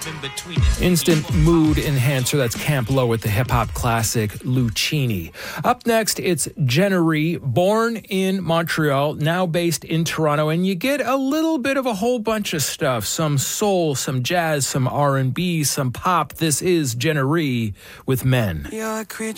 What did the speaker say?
Instant mood enhancer. That's Camp Lo with the hip-hop classic Lucchini. Up next, it's Jennery, born in Montreal, now based in Toronto, and you get a little bit of a whole bunch of stuff. Some soul, some jazz, some R&B, some pop. This is Jennery with Men.